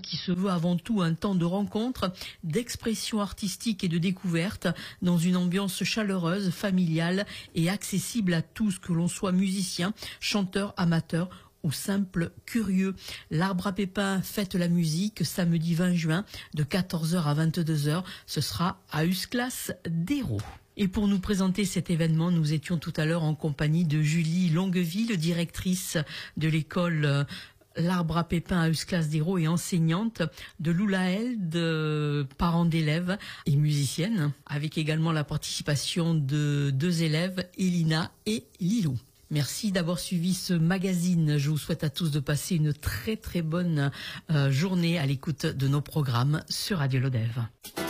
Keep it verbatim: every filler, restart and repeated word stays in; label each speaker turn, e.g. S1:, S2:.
S1: qui se veut avant tout un temps de rencontre, d'expression artistique et de découverte dans une ambiance chaleureuse, familiale et accessible à tous, que l'on soit musicien, chanteur, amateur ou simple curieux. L'Arbre à Pépins fête la musique samedi vingt juin de quatorze heures à vingt-deux heures. Ce sera à Usclas d'Hérault. Et pour nous présenter cet événement, nous étions tout à l'heure en compagnie de Julie Longueville, directrice de l'école L'Arbre à Pépins à Usclas d'Hérault et enseignante, de Loulaël, de parents d'élèves et musicienne, avec également la participation de deux élèves, Elina et Lilou. Merci d'avoir suivi ce magazine. Je vous souhaite à tous de passer une très très bonne euh, journée à l'écoute de nos programmes sur Radio Lodève.